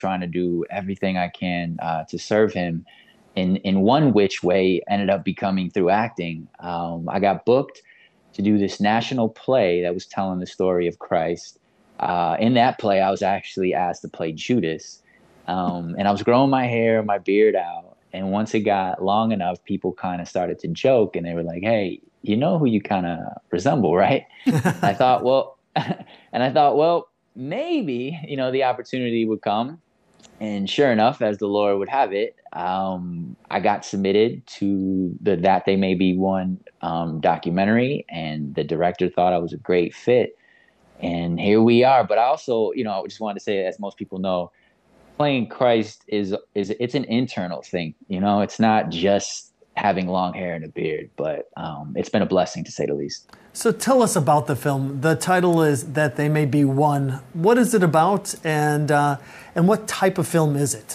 trying to do everything I can to serve him. In one which way ended up becoming through acting. I got booked to do this national play that was telling the story of Christ. In that play, I was actually asked to play Judas. And I was growing my hair, my beard out. And once it got long enough, people kind of started to joke and they were like, hey, you know who you kind of resemble, right? I thought, well, maybe, the opportunity would come. And sure enough, as the Lord would have it, I got submitted to the That They May Be One documentary, and the director thought I was a great fit. And here we are. But I also, I just wanted to say, as most people know, playing Christ is it's an internal thing. It's not just having long hair and a beard, but it's been a blessing to say the least. So tell us about the film. The title is That They May Be One. What is it about, and what type of film is it?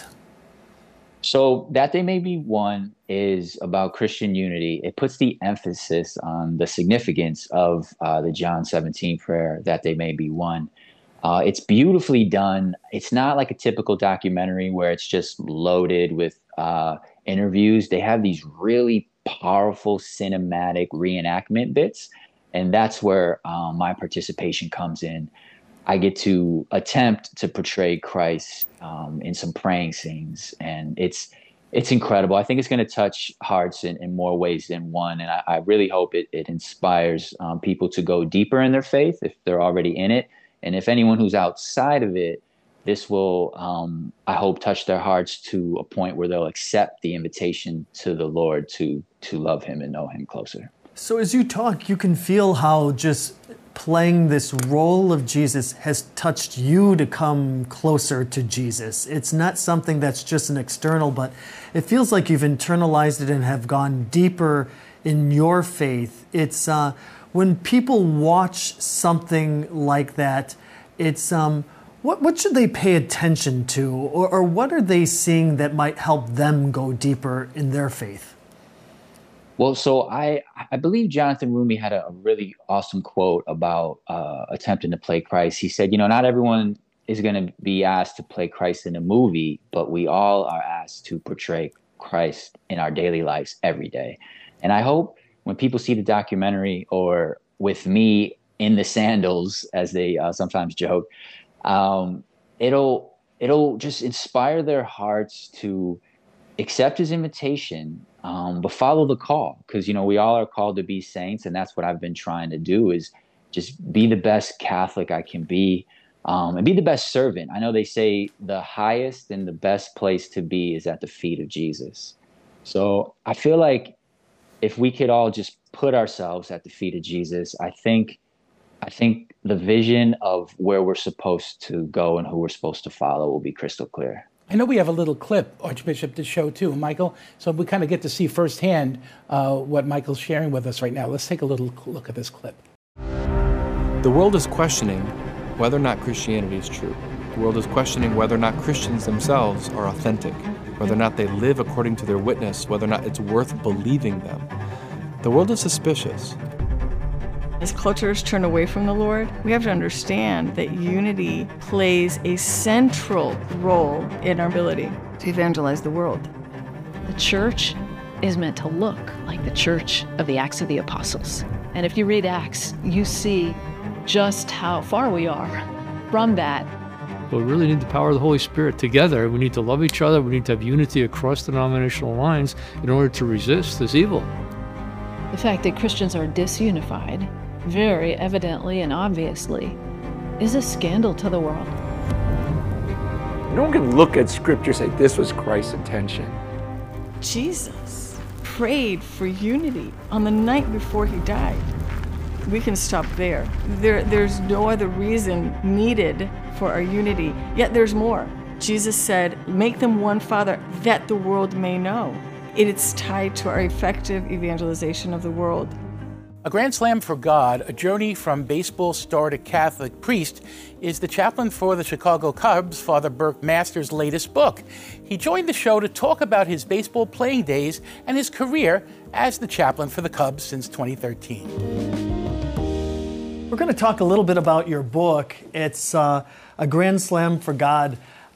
So That They May Be One is about Christian unity. It puts the emphasis on the significance of the John 17 prayer, that they may be one. It's beautifully done. It's not like a typical documentary where it's just loaded with interviews. They have these really powerful cinematic reenactment bits. And that's where my participation comes in. I get to attempt to portray Christ in some praying scenes. And it's incredible. I think it's going to touch hearts in more ways than one. And I really hope it inspires people to go deeper in their faith if they're already in it. And if anyone who's outside of it, this will, I hope, touch their hearts to a point where they'll accept the invitation to the Lord to love him and know him closer. So as you talk, you can feel how just playing this role of Jesus has touched you to come closer to Jesus. It's not something that's just an external, but it feels like you've internalized it and have gone deeper in your faith. It's when people watch something like that, it's what should they pay attention to, or what are they seeing that might help them go deeper in their faith? Well, so I believe Jonathan Rumi had a really awesome quote about attempting to play Christ. He said, not everyone is going to be asked to play Christ in a movie, but we all are asked to portray Christ in our daily lives every day. And I hope when people see the documentary, or with me in the sandals, as they sometimes joke, it'll just inspire their hearts to accept his invitation, but follow the call, because we all are called to be saints, and that's what I've been trying to do, is just be the best Catholic I can be, and be the best servant. I know they say the highest and the best place to be is at the feet of Jesus. So I feel like if we could all just put ourselves at the feet of Jesus, I think the vision of where we're supposed to go and who we're supposed to follow will be crystal clear. I know we have a little clip, Archbishop, to show too, Michael, so we kind of get to see firsthand what Michael's sharing with us right now. Let's take a little look at this clip. The world is questioning whether or not Christianity is true. The world is questioning whether or not Christians themselves are authentic, whether or not they live according to their witness, whether or not it's worth believing them. The world is suspicious. As cultures turn away from the Lord, we have to understand that unity plays a central role in our ability to evangelize the world. The church is meant to look like the church of the Acts of the Apostles. And if you read Acts, you see just how far we are from that. But we really need the power of the Holy Spirit together. We need to love each other. We need to have unity across denominational lines in order to resist this evil. The fact that Christians are disunified, very evidently and obviously, is a scandal to the world. No one can look at Scripture and say, this was Christ's intention. Jesus prayed for unity on the night before he died. We can stop there. There's no other reason needed for our unity, yet there's more. Jesus said, make them one, Father, that the world may know. It is tied to our effective evangelization of the world. A Grand Slam for God, a journey from baseball star to Catholic priest, is the chaplain for the Chicago Cubs, Father Burke Masters' latest book. He joined the show to talk about his baseball playing days and his career as the chaplain for the Cubs since 2013. We're going to talk a little bit about your book. It's A Grand Slam for God.